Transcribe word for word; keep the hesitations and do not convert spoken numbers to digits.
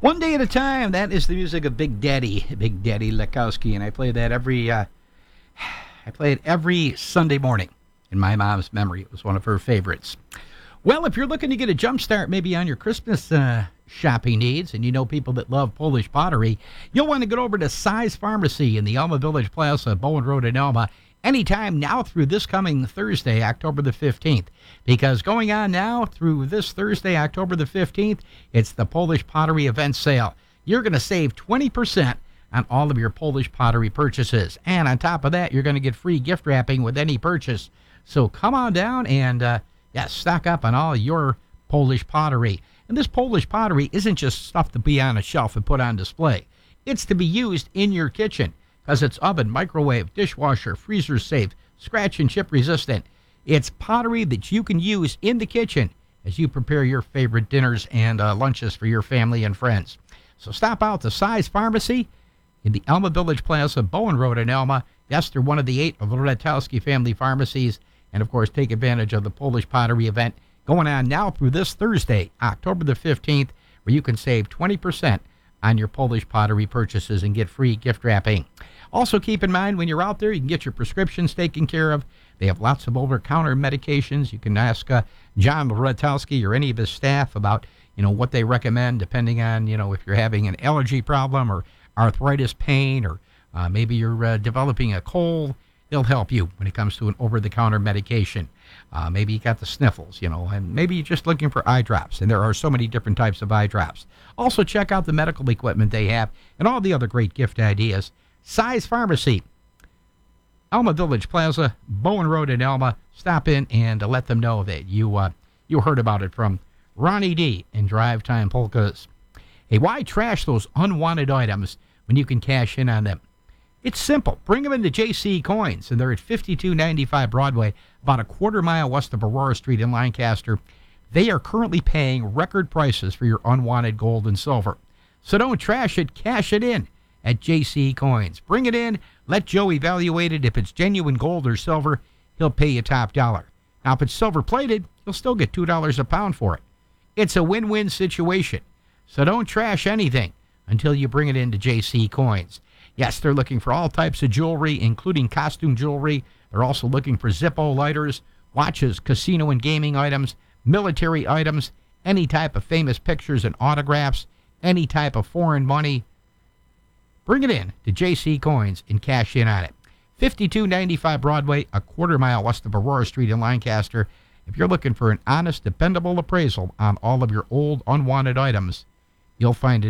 One day at a time. That is the music of Big Daddy, Big Daddy Lekowski, and I play that every. Uh, I play it every Sunday morning. In my mom's memory, it was one of her favorites. Well, if you're looking to get a jump start maybe on your Christmas uh, shopping needs, and you know people that love Polish pottery, you'll want to get over to Size Pharmacy in the Elma Village Plaza, Bowen Road in Elma, anytime now through this coming Thursday, October the fifteenth. Because going on now through this Thursday, October the fifteenth, it's the Polish Pottery Event Sale. You're going to save twenty percent on all of your Polish pottery purchases. And on top of that, you're going to get free gift wrapping with any purchase. So come on down and, uh, yeah, stock up on all your Polish pottery. And this Polish pottery isn't just stuff to be on a shelf and put on display. It's to be used in your kitchen because it's oven, microwave, dishwasher, freezer safe, scratch and chip resistant. It's pottery that you can use in the kitchen as you prepare your favorite dinners and uh, lunches for your family and friends. So stop out to Size Pharmacy in the Elma Village Plaza, Bowen Road in Elma. Yes, they're one of the eight of the Radatowski family pharmacies. And, of course, take advantage of the Polish pottery event going on now through this Thursday, October the fifteenth, where you can save twenty percent on your Polish pottery purchases and get free gift wrapping. Also, keep in mind, when you're out there, you can get your prescriptions taken care of. They have lots of over-the-counter medications. You can ask uh, John Radatowski or any of his staff about, you know, what they recommend, depending on, you know, if you're having an allergy problem or arthritis pain or uh, maybe you're uh, developing a cold. They'll help you when it comes to an over-the-counter medication. Uh, maybe you got the sniffles, you know, and maybe you're just looking for eye drops, and there are so many different types of eye drops. Also, check out the medical equipment they have and all the other great gift ideas. Size Pharmacy, Elma Village Plaza, Bowen Road in Elma. Stop in and uh, let them know that you uh, you heard about it from Ronnie D. in Drive Time Polkas. Hey, why trash those unwanted items when you can cash in on them? It's simple. Bring them into J C Coins, and they're at fifty-two ninety-five Broadway, about a quarter mile west of Aurora Street in Lancaster. They are currently paying record prices for your unwanted gold and silver. So don't trash it, cash it in at J C Coins. Bring it in, let Joe evaluate it. If it's genuine gold or silver, he'll pay you top dollar. Now, if it's silver-plated, you'll still get two dollars a pound for it. It's a win-win situation. So don't trash anything until you bring it into J C Coins. Yes, they're looking for all types of jewelry, including costume jewelry. They're also looking for Zippo lighters, watches, casino and gaming items, military items, any type of famous pictures and autographs, any type of foreign money. Bring it in to J C Coins and cash in on it. fifty-two ninety-five Broadway, a quarter mile west of Aurora Street in Lancaster. If you're looking for an honest, dependable appraisal on all of your old, unwanted items, you'll find it